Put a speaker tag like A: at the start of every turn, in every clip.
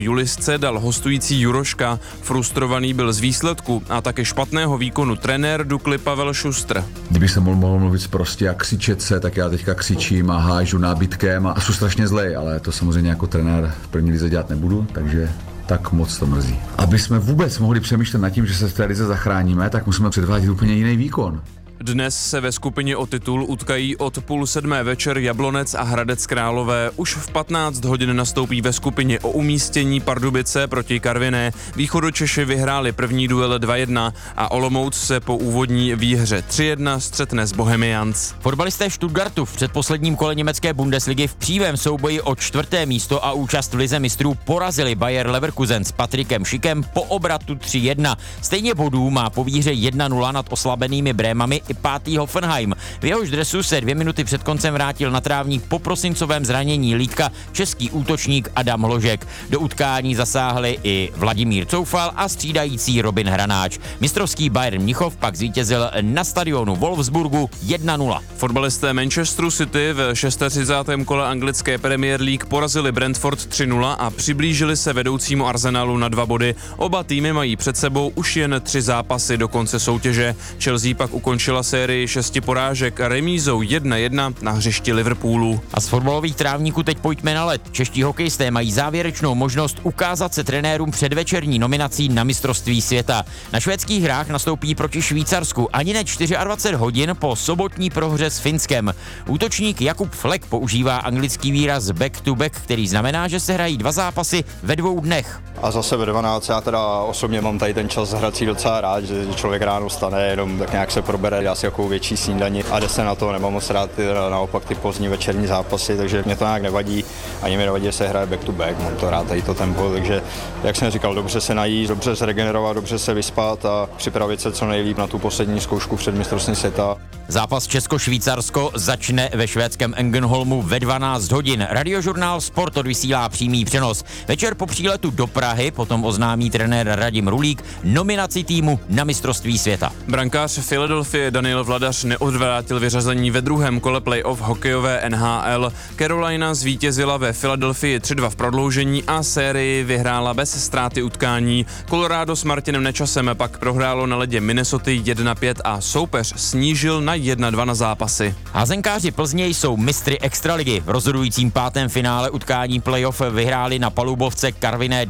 A: Julisce dal hostující Juroška. Frustrovaný byl z výsledku a také špatného výkonu trenér Dukly Pavel Šustr.
B: Kdyby se mohl mluvit prostě a křičet se, tak já teďka křičím a hážu nábytkem a jsem strašně zlej, ale to samozřejmě jako trenér v první lize dělat nebudu, takže tak moc to mrzí. Aby jsme vůbec mohli přemýšlet nad tím, že se v té lize zachráníme, tak musíme předvádět úplně jiný výkon.
A: Dnes se ve skupině o titul utkají od 6:30 večer Jablonec a Hradec Králové. Už v 15 hodin nastoupí ve skupině o umístění Pardubice proti Karviné. Východočeši vyhráli první duel 2-1 a Olomouc se po úvodní výhře 3-1 střetne s Bohemians.
C: Fotbalisté Stuttgartu v předposledním kole německé Bundesligy v přímém souboji o 4. místo a účast v lize mistrů porazili Bayer Leverkusen s Patrikem Schikem po obratu 3-1. Stejně bodů má po výhře 1-0 nad oslabenými Brémami i pátý Hoffenheim. V jehož dresu se 2 minuty před koncem vrátil na trávník po prosincovém zranění lítka český útočník Adam Hložek. Do utkání zasáhli i Vladimír Coufal a střídající Robin Hranáč. Mistrovský Bayern Mnichov pak zvítězil na stadionu Wolfsburgu 1-0.
A: Fotbalisté Manchesteru City v 36. kole anglické Premier League porazili Brentford 3-0 a přiblížili se vedoucímu Arsenalu na 2 body. Oba týmy mají před sebou už jen 3 zápasy do konce soutěže. Chelsea pak ukončila sérii 6 porážek remízou 1-1 na hřišti Liverpoolu.
C: A z fotbalových trávníků teď pojďme na led. Čeští hokejisté mají závěrečnou možnost ukázat se trenérům před večerní nominací na mistrovství světa. Na švédských hrách nastoupí proti Švýcarsku ani ne 24 hodin po sobotní prohře s Finskem. Útočník Jakub Flek používá anglický výraz back to back, který znamená, že se hrají 2 zápasy ve 2 dnech.
D: A zase ve 12, já teda osobně mám tady ten čas hrací docela rád, že člověk ráno stane, jenom tak nějak se probere, dá si jakou větší snídani a jde se na to, nemám moc rád naopak ty pozdní večerní zápasy, takže mě to nějak nevadí, ani mi nevadí, že se hraje back to back, mám to rád tady to tempo, takže jak jsem říkal, dobře se najíst, dobře se regenerovat, dobře se vyspat a připravit se co nejlíp na tu poslední zkoušku před mistrovstvím světa.
C: Zápas Česko-Švýcarsko začne ve švédském Ängelholmu ve 12 hodin. Radiožurnál Sport odvysílá přímý přenos. Večer po příletu do Prahy potom oznámí trenér Radim Rulík nominaci týmu na mistrovství světa.
A: Brankář Philadelphie Daniel Vladař neodvrátil vyřazení ve 2. kole playoff hokejové NHL. Carolina zvítězila ve Philadelphii 3-2 v prodloužení a sérii vyhrála bez ztráty utkání. Colorado s Martinem Nečasem pak prohrálo na ledě Minnesota 1-5 a soupeř snížil na 1-2 na zápasy.
C: Házenkáři Plzně jsou mistry extraligy. V rozhodujícím 5. finále utkání playoff vyhráli na palubovce Karviné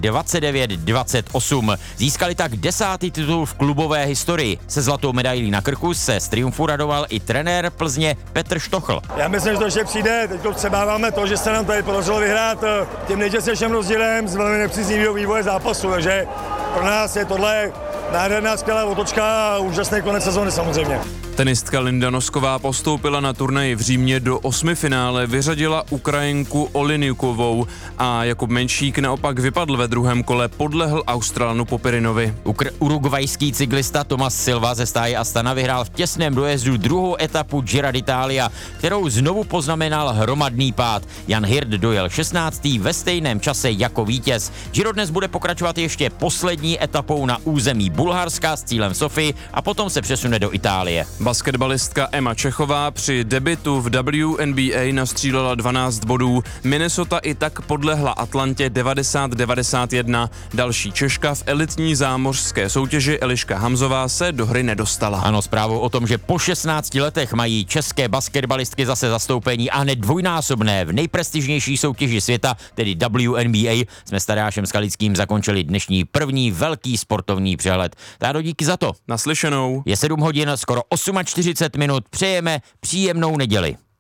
C: 29-28. Získali tak 10. titul v klubové historii. Se zlatou medailí na krku se z triumfu radoval i trenér Plzně Petr Štochl.
E: Já myslím, že to ještě přijde. Teď přebáváme to, že se nám tady podařilo vyhrát tím nejtěsnějším rozdílem z velmi nepříznivého vývoje zápasu. Takže pro nás je tohle nádherná skvělá otočka a úžasný konec sezóny samozřejmě.
A: Tenistka Linda Nosková postoupila na turnaji v Římě do 8. finále, vyřadila Ukrajinku Oliniukovou a Jakub Menšík naopak vypadl ve 2. kole, podlehl Australanu Popirinovi.
C: Urugvajský cyklista Tomas Silva ze stáje Astana vyhrál v těsném dojezdu 2. etapu Giro d'Italia, kterou znovu poznamenal hromadný pád. Jan Hirt dojel 16. ve stejném čase jako vítěz. Giro dnes bude pokračovat ještě poslední etapou na území Bulharska s cílem Sofii a potom se přesune do Itálie.
A: Basketbalistka Emma Čechová při debutu v WNBA nastřílela 12 bodů. Minnesota i tak podlehla Atlantě 90-91. Další Češka v elitní zámořské soutěži Eliška Hamzová se do hry nedostala.
C: Ano, zprávou o tom, že po 16 letech mají české basketbalistky zase zastoupení a hned dvojnásobné v nejprestižnější soutěži světa, tedy WNBA, jsme s Tadeášem Skalickým zakončili dnešní první velký sportovní přehled. Tádo, díky za to.
A: Naslyšenou.
C: Je 7 hodin, skoro 48 minut. Přejeme příjemnou neděli.